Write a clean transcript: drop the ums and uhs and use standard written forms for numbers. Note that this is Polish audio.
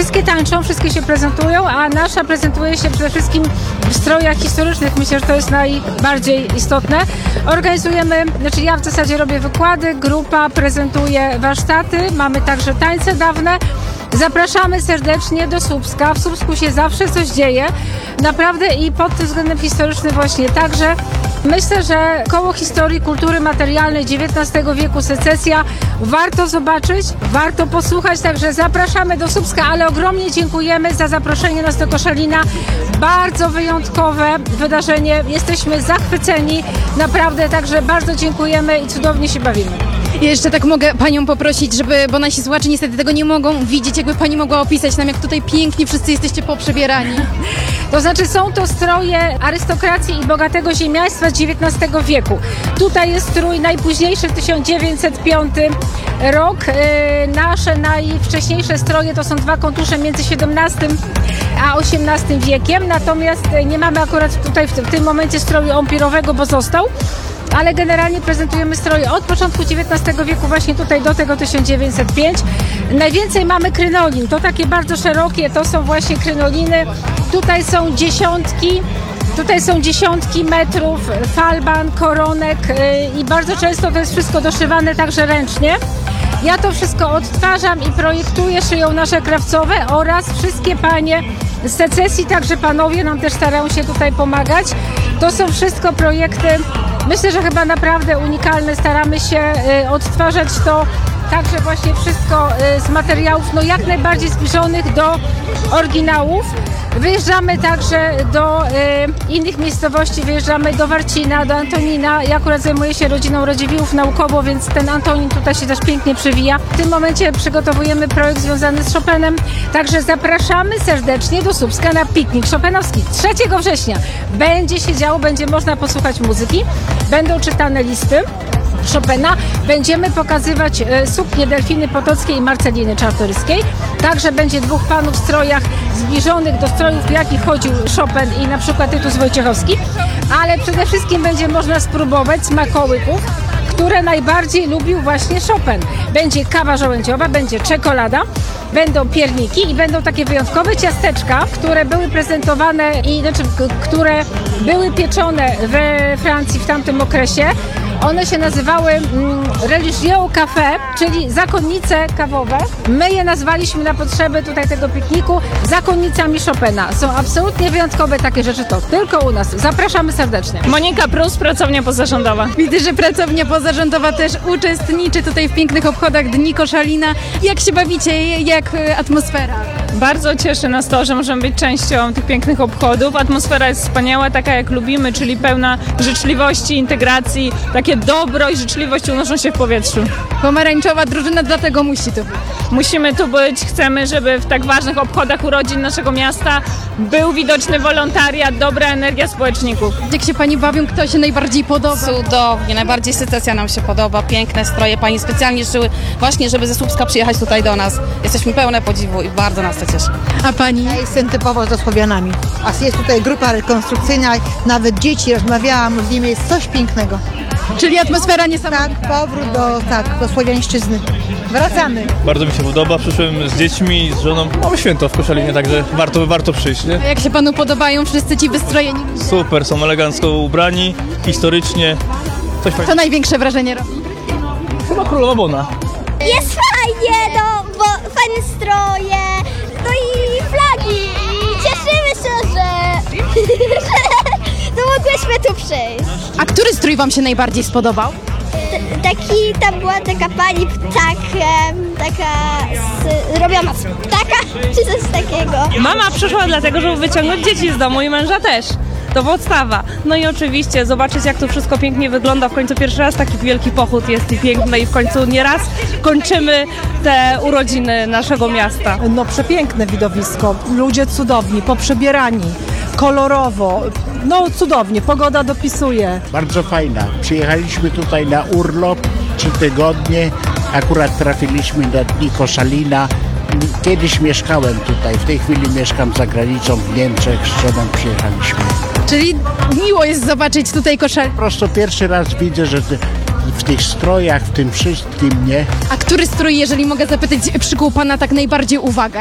Wszystkie tańczą, wszystkie się prezentują, a nasza prezentuje się przede wszystkim w strojach historycznych. Myślę, że to jest najbardziej istotne. Organizujemy, znaczy ja w zasadzie robię wykłady, grupa prezentuje warsztaty, mamy także tańce dawne. Zapraszamy serdecznie do Słupska. W Słupsku się zawsze coś dzieje. Naprawdę i pod tym względem historycznym właśnie także. Myślę, że Koło Historii Kultury Materialnej XIX wieku Secesja warto zobaczyć, warto posłuchać, także zapraszamy do Słupska, ale ogromnie dziękujemy za zaproszenie nas do Koszalina. Bardzo wyjątkowe wydarzenie, jesteśmy zachwyceni, naprawdę, także bardzo dziękujemy i cudownie się bawimy. Jeszcze tak mogę Panią poprosić, bo nasi słuchacze niestety tego nie mogą widzieć, jakby Pani mogła opisać nam, jak tutaj pięknie wszyscy jesteście poprzebierani. To znaczy są to stroje arystokracji i bogatego ziemiaństwa z XIX wieku. Tutaj jest strój najpóźniejszy, 1905 rok. Nasze najwcześniejsze stroje to są dwa kontusze między XVII a XVIII wiekiem, natomiast nie mamy akurat tutaj w tym momencie stroju empirowego, bo został. Ale generalnie prezentujemy stroje od początku XIX wieku właśnie tutaj do tego 1905. Najwięcej mamy krynolin, to takie bardzo szerokie, to są właśnie krynoliny. Tutaj są dziesiątki metrów falban, koronek i bardzo często to jest wszystko doszywane także ręcznie. Ja to wszystko odtwarzam i projektuję, szyją nasze krawcowe oraz wszystkie panie z secesji, także panowie nam też starają się tutaj pomagać. To są wszystko projekty, myślę, że chyba naprawdę unikalne. Staramy się odtwarzać to także właśnie wszystko z materiałów jak najbardziej zbliżonych do oryginałów. Wyjeżdżamy także do innych miejscowości, wyjeżdżamy do Warcina, do Antonina. Ja akurat zajmuję się rodziną Radziwiłłów naukowo, więc ten Antonin tutaj się też pięknie przewija. W tym momencie przygotowujemy projekt związany z Chopinem, także zapraszamy serdecznie do Słupska na piknik chopinowski. 3 września będzie się działo, będzie można posłuchać muzyki, będą czytane listy Chopina. Będziemy pokazywać suknie Delfiny Potockiej i Marceliny Czartoryskiej. Także będzie dwóch panów w strojach zbliżonych do strojów, w jakich chodził Chopin i na przykład Tytus Wojciechowski. Ale przede wszystkim będzie można spróbować smakołyków, które najbardziej lubił właśnie Chopin. Będzie kawa żołędziowa, będzie czekolada, będą pierniki i będą takie wyjątkowe ciasteczka, które były prezentowane które były pieczone we Francji w tamtym okresie. One się nazywały Religieux Café, czyli zakonnice kawowe. My je nazwaliśmy na potrzeby tutaj tego pikniku zakonnicami Chopina. Są absolutnie wyjątkowe takie rzeczy, to tylko u nas. Zapraszamy serdecznie. Monika Prus, pracownia pozarządowa. Widzę, że pracownia pozarządowa też uczestniczy tutaj w pięknych obchodach Dni Koszalina. Jak się bawicie? Jak atmosfera? Bardzo cieszy nas to, że możemy być częścią tych pięknych obchodów. Atmosfera jest wspaniała, taka jak lubimy, czyli pełna życzliwości, integracji. Takie dobro i życzliwość unoszą się w powietrzu. Pomarańczowa drużyna, dlatego musi tu być. Musimy tu być, chcemy, żeby w tak ważnych obchodach urodzin naszego miasta był widoczny wolontariat, dobra energia społeczników. Jak się Pani bawią, kto się najbardziej podoba? Cudownie, najbardziej Secesja nam się podoba, piękne stroje, Pani specjalnie szyły właśnie, żeby ze Słupska przyjechać tutaj do nas. Jesteśmy pełne podziwu i bardzo nas to cieszy. A Pani? Ja jestem typowo ze Słowianami, a jest tutaj grupa rekonstrukcyjna, nawet dzieci, rozmawiałam z nimi, jest coś pięknego. Czyli atmosfera niesamowita. Tak, powrót do słowiańszczyzny. Wracamy. Bardzo mi się podoba, przyszłem z dziećmi, z żoną. Mamy święto w Koszalinie, także warto przyjść, nie? A jak się Panu podobają wszyscy ci wystrojeni? Super, są elegancko ubrani, historycznie. Coś Co fajnego. największe wrażenie robi? Chyba Królowa Bona. Jest fajnie, bo fajne stroje, no i flagi. I cieszymy się, że mogłyśmy tu przyjść. A który strój Wam się najbardziej spodobał? Tam była taka pani ptakiem, robiona z ptaka, czy coś takiego. Mama przyszła dlatego, żeby wyciągnąć dzieci z domu i męża też. To podstawa. No i oczywiście zobaczyć, jak to wszystko pięknie wygląda. W końcu pierwszy raz taki wielki pochód jest i piękny i w końcu nieraz kończymy te urodziny naszego miasta. No przepiękne widowisko, ludzie cudowni, poprzebierani, kolorowo, no cudownie, pogoda dopisuje. Bardzo fajna. Przyjechaliśmy tutaj na urlop 3 tygodnie, akurat trafiliśmy na Dni Koszalina. Kiedyś mieszkałem tutaj, w tej chwili mieszkam za granicą w Niemczech, z żoną przyjechaliśmy. Czyli miło jest zobaczyć tutaj Koszalin. Po prostu pierwszy raz widzę, że w tych strojach, w tym wszystkim, nie? A który strój, jeżeli mogę zapytać, przykuł Pana tak najbardziej uwagę?